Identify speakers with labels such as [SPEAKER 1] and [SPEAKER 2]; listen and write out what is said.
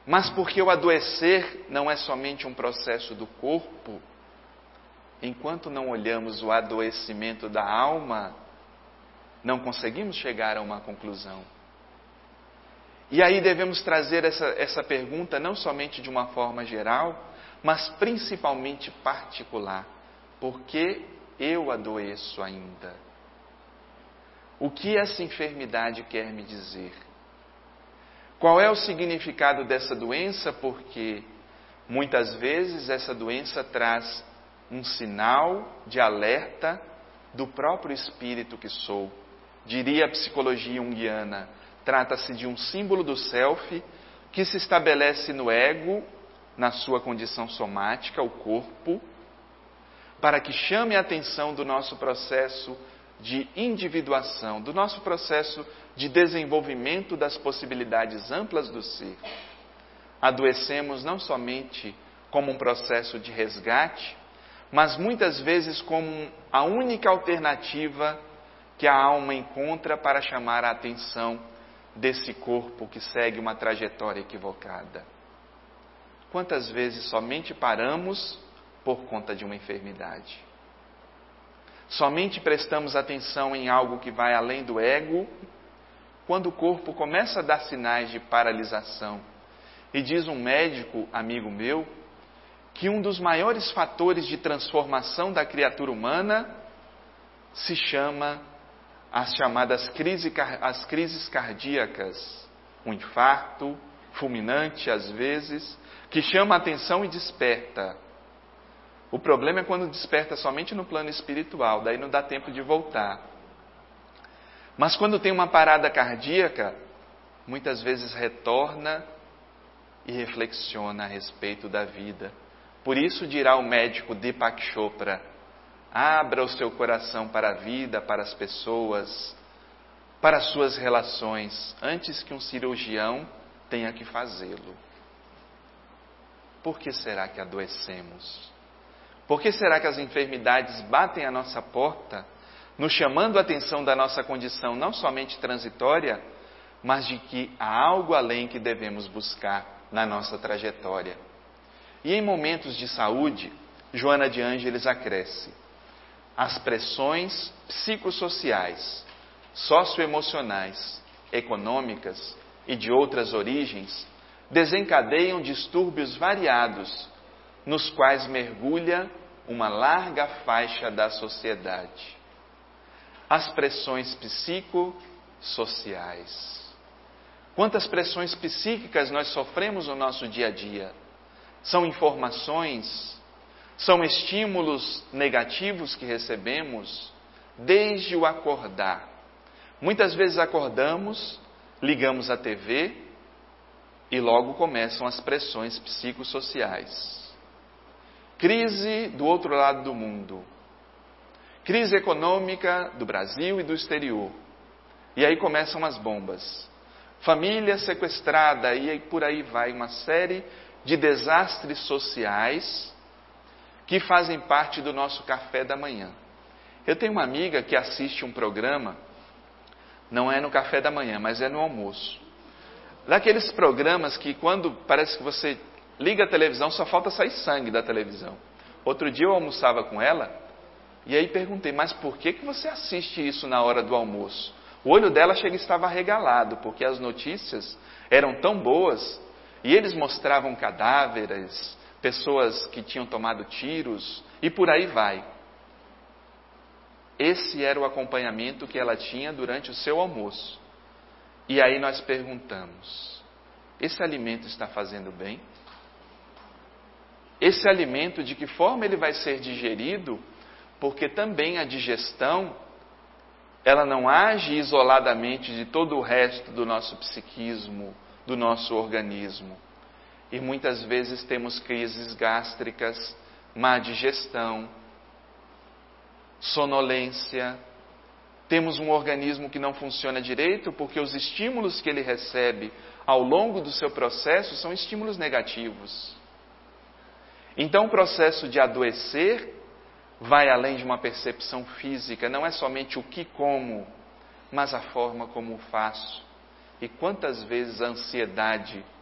[SPEAKER 1] Mas porque o adoecer não é somente um processo do corpo, enquanto não olhamos o adoecimento da alma, não conseguimos chegar a uma conclusão. E aí devemos trazer essa pergunta não somente de uma forma geral, mas principalmente particular. Por que eu adoeço ainda? O que essa enfermidade quer me dizer? Qual é o significado dessa doença? Porque muitas vezes essa doença traz um sinal de alerta do próprio espírito que sou. Diria a psicologia junguiana, trata-se de um símbolo do self que se estabelece no ego, na sua condição somática, o corpo, para que chame a atenção do nosso processo de individuação, do nosso processo de desenvolvimento das possibilidades amplas do ser. Adoecemos não somente como um processo de resgate, mas muitas vezes como a única alternativa que a alma encontra para chamar a atenção desse corpo que segue uma trajetória equivocada. Quantas vezes somente paramos por conta de uma enfermidade? Somente prestamos atenção em algo que vai além do ego, quando o corpo começa a dar sinais de paralisação. E diz um médico, amigo meu, que um dos maiores fatores de transformação da criatura humana se chama as chamadas crises cardíacas, um infarto fulminante às vezes, que chama a atenção e desperta. O problema é quando desperta somente no plano espiritual, daí não dá tempo de voltar. Mas quando tem uma parada cardíaca, muitas vezes retorna e reflexiona a respeito da vida. Por isso dirá o médico Deepak Chopra: abra o seu coração para a vida, para as pessoas, para as suas relações, antes que um cirurgião tenha que fazê-lo. Por que será que adoecemos? Por que será que as enfermidades batem à nossa porta, nos chamando a atenção da nossa condição não somente transitória, mas de que há algo além que devemos buscar na nossa trajetória? E em momentos de saúde, Joana de Ângeles acresce: as pressões psicossociais, socioemocionais, econômicas e de outras origens desencadeiam distúrbios variados, nos quais mergulha uma larga faixa da sociedade. As pressões psicossociais. Quantas pressões psíquicas nós sofremos no nosso dia a dia? São informações, são estímulos negativos que recebemos desde o acordar. Muitas vezes acordamos, ligamos a TV e logo começam as pressões psicossociais. Crise do outro lado do mundo. Crise econômica do Brasil e do exterior. E aí começam as bombas. Família sequestrada, e aí por aí vai uma série de desastres sociais que fazem parte do nosso café da manhã. Eu tenho uma amiga que assiste um programa, não é no café da manhã, mas é no almoço. Daqueles programas que quando parece que você liga a televisão, só falta sair sangue da televisão. Outro dia eu almoçava com ela, e aí perguntei: mas por que você assiste isso na hora do almoço? O olho dela chega e estava arregalado, porque as notícias eram tão boas, e eles mostravam cadáveres, pessoas que tinham tomado tiros, e por aí vai. Esse era o acompanhamento que ela tinha durante o seu almoço. E aí nós perguntamos: esse alimento está fazendo bem? Esse alimento, de que forma ele vai ser digerido? Porque também a digestão, ela não age isoladamente de todo o resto do nosso psiquismo, do nosso organismo. E muitas vezes temos crises gástricas, má digestão, sonolência. Temos um organismo que não funciona direito porque os estímulos que ele recebe ao longo do seu processo são estímulos negativos. Então o processo de adoecer vai além de uma percepção física, não é somente o que como, mas a forma como o faço. E quantas vezes a ansiedade